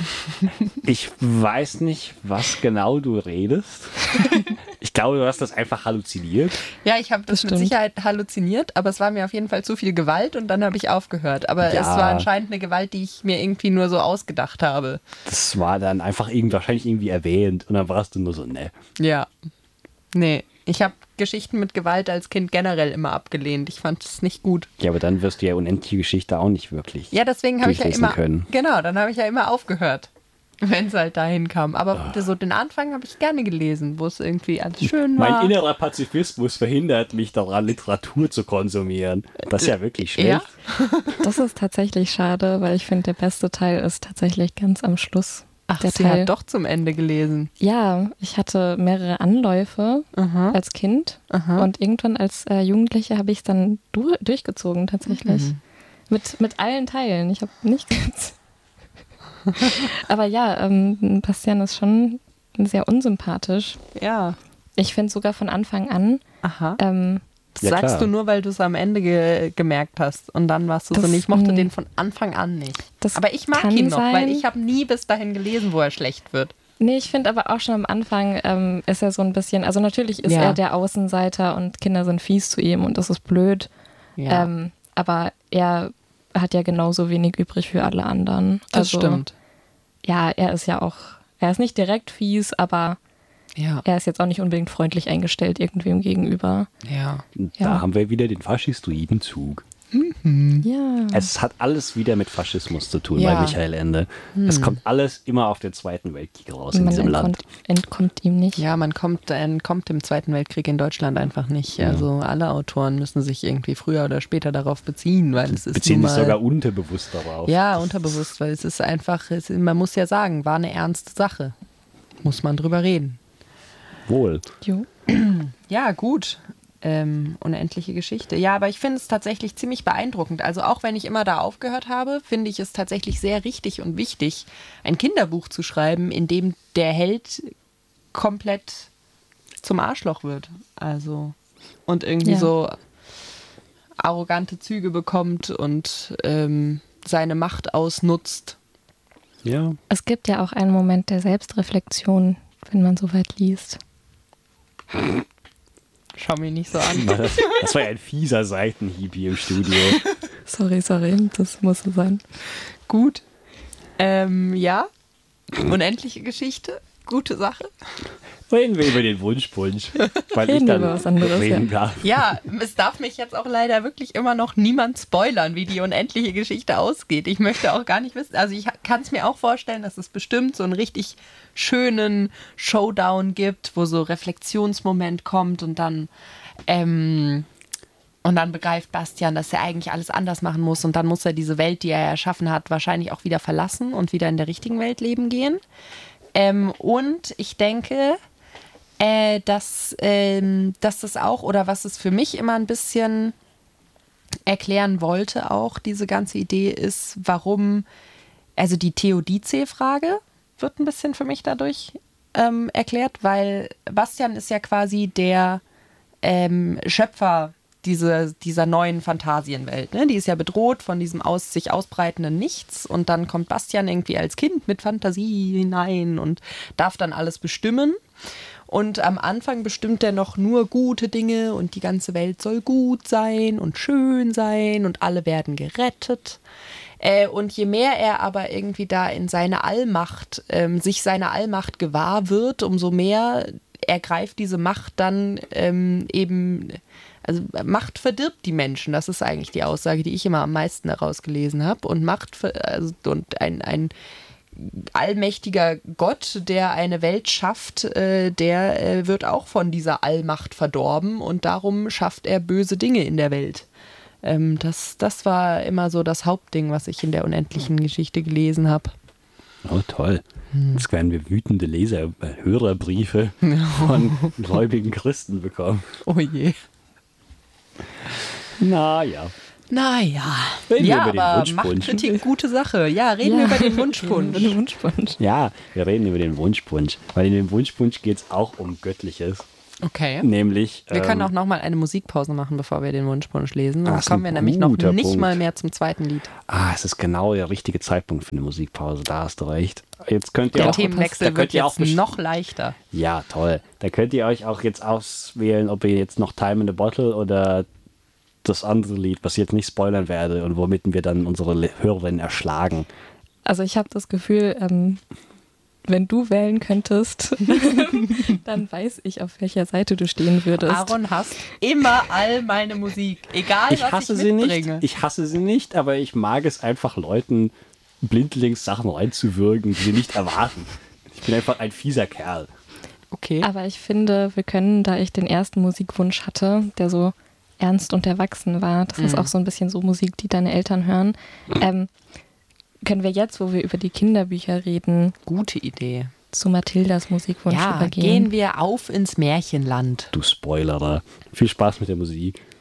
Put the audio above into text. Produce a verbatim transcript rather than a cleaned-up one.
Ich weiß nicht, was genau du redest. Ich glaube, du hast das einfach halluziniert. Ja, ich habe das, das mit Sicherheit halluziniert, aber es war mir auf jeden Fall zu viel Gewalt und dann habe ich aufgehört. Aber ja. Es war anscheinend eine Gewalt, die ich mir irgendwie nur so ausgedacht habe. Das war dann einfach irgendwie, wahrscheinlich irgendwie erwähnt und dann warst du nur so, ne. Ja, nee. Ich habe Geschichten mit Gewalt als Kind generell immer abgelehnt. Ich fand es nicht gut. Ja, aber dann wirst du ja unendliche Geschichte auch nicht wirklich. Ja, deswegen habe ich ja immer. Können. Genau, dann habe ich ja immer aufgehört, wenn es halt dahin kam. Aber oh. so den Anfang habe ich gerne gelesen, wo es irgendwie alles schön war. Mein innerer Pazifismus verhindert mich daran, Literatur zu konsumieren. Das ist ja wirklich schlecht. Ja? Das ist tatsächlich schade, weil ich finde, der beste Teil ist tatsächlich ganz am Schluss. Ach, der sie Teil. hat doch zum Ende gelesen. Ja, ich hatte mehrere Anläufe Aha. als Kind Aha. und irgendwann als äh, Jugendliche habe ich es dann du- durchgezogen tatsächlich. Mhm. Mit, mit allen Teilen. Ich habe nicht ganz... Aber ja, ähm, Bastian ist schon sehr unsympathisch. Ja. Ich finde sogar von Anfang an... Aha. Ähm, Das ja, sagst klar. du nur, weil du es am Ende ge- gemerkt hast. Und dann warst du das, so, nee, ich mochte den von Anfang an nicht. Aber ich mag ihn noch, sein. weil ich habe nie bis dahin gelesen, wo er schlecht wird. Nee, ich finde aber auch schon am Anfang ähm, ist er so ein bisschen, also natürlich ist ja. er der Außenseiter und Kinder sind fies zu ihm und das ist blöd. Ja. Ähm, aber er hat ja genauso wenig übrig für alle anderen. Das also, stimmt. Ja, er ist ja auch, er ist nicht direkt fies, aber... Ja. Er ist jetzt auch nicht unbedingt freundlich eingestellt irgendwem gegenüber. Ja. Da ja. haben wir wieder den Faschistoidenzug. Mhm. Ja. Es hat alles wieder mit Faschismus zu tun ja. bei Michael Ende. Mhm. Es kommt alles immer auf den Zweiten Weltkrieg raus man in diesem entkommt, Land. entkommt ihm nicht. Ja, man kommt, entkommt dem Zweiten Weltkrieg in Deutschland einfach nicht. Ja. Also alle Autoren müssen sich irgendwie früher oder später darauf beziehen, weil es ist Beziehen nun sich mal, sogar unterbewusst darauf. Ja, unterbewusst, weil es ist einfach, es, man muss ja sagen, war eine ernste Sache. Muss man drüber reden. Wohl. Jo. Ja, gut. Ähm, unendliche Geschichte. Ja, aber ich finde es tatsächlich ziemlich beeindruckend. Also auch wenn ich immer da aufgehört habe, finde ich es tatsächlich sehr richtig und wichtig, ein Kinderbuch zu schreiben, in dem der Held komplett zum Arschloch wird. Also und irgendwie ja. so arrogante Züge bekommt und ähm, seine Macht ausnutzt. Ja. Es gibt ja auch einen Moment der Selbstreflexion, wenn man so weit liest. Schau mich nicht so an. Das, das war ja ein fieser Seitenhieb hier im Studio. Sorry, sorry, das muss so sein. Gut. Ähm, ja, unendliche Geschichte, gute Sache. Reden wir über den Wunschpunsch, weil reden ich dann was anderes, reden ja. darf. Ja, es darf mich jetzt auch leider wirklich immer noch niemand spoilern, wie die unendliche Geschichte ausgeht. Ich möchte auch gar nicht wissen, also ich kann es mir auch vorstellen, dass es bestimmt so einen richtig schönen Showdown gibt, wo so Reflexionsmoment kommt und dann ähm, und dann begreift Bastian, dass er eigentlich alles anders machen muss und dann muss er diese Welt, die er erschaffen hat, wahrscheinlich auch wieder verlassen und wieder in der richtigen Welt leben gehen. Ähm, und ich denke, äh, dass, ähm, dass das auch, oder was es für mich immer ein bisschen erklären wollte auch, diese ganze Idee ist, warum, also die Theodice-Frage wird ein bisschen für mich dadurch ähm, erklärt, weil Bastian ist ja quasi der ähm, Schöpfer diese, dieser neuen Phantasienwelt. Ne? Die ist ja bedroht von diesem aus, sich ausbreitenden Nichts und dann kommt Bastian irgendwie als Kind mit Fantasie hinein und darf dann alles bestimmen. Und am Anfang bestimmt er noch nur gute Dinge und die ganze Welt soll gut sein und schön sein und alle werden gerettet. Äh, und je mehr er aber irgendwie da in seine Allmacht, ähm, sich seiner Allmacht gewahr wird, umso mehr ergreift diese Macht dann ähm, eben, also Macht verdirbt die Menschen. Das ist eigentlich die Aussage, die ich immer am meisten herausgelesen habe. Und Macht, also, und ein, ein allmächtiger Gott, der eine Welt schafft, äh, der äh, wird auch von dieser Allmacht verdorben und darum schafft er böse Dinge in der Welt. Ähm, das, das war immer so das Hauptding, was ich in der unendlichen Geschichte gelesen habe. Oh, toll. Jetzt werden wir wütende Leser, äh, Hörerbriefe von gläubigen Christen bekommen. Oh je. Naja. Naja. Reden ja, wir über den aber Wunschpunsch. Machtkritik, gute Sache. Ja, reden wir Ja. über den Wunschpunsch. Über den Wunschpunsch. Ja, wir reden über den Wunschpunsch. Weil in dem Wunschpunsch geht es auch um Göttliches. Okay. Nämlich. Wir können ähm, auch nochmal eine Musikpause machen, bevor wir den Wunschpunsch lesen. Ah, Dann ist kommen ein wir nämlich noch guter nicht Punkt. mal mehr zum zweiten Lied. Ah, es ist genau der richtige Zeitpunkt für eine Musikpause, da hast du recht. Jetzt könnt ihr Der auch, Themenwechsel da wird könnt ihr auch jetzt best- noch leichter. Ja, toll. Da könnt ihr euch auch jetzt auswählen, ob ihr jetzt noch Time in the Bottle oder das andere Lied, was ich jetzt nicht spoilern werde und womit wir dann unsere Le- Hörerinnen erschlagen. Also ich habe das Gefühl, ähm, wenn du wählen könntest, dann weiß ich, auf welcher Seite du stehen würdest. Aaron hasst immer all meine Musik, egal Ich was hasse ich sie nicht, mitbringe. ich hasse sie nicht, aber ich mag es einfach, Leuten blindlings Sachen reinzuwirken, die sie nicht erwarten. Ich bin einfach ein fieser Kerl. Okay. Aber ich finde, wir können, da ich den ersten Musikwunsch hatte, der so ernst und erwachsen war, das ist auch so ein bisschen so Musik, die deine Eltern hören, ähm, können wir jetzt, wo wir über die Kinderbücher reden, Gute Idee. zu Mathildas Musikwunsch Ja, übergehen. gehen wir auf ins Märchenland. Du Spoilerer. Viel Spaß mit der Musik.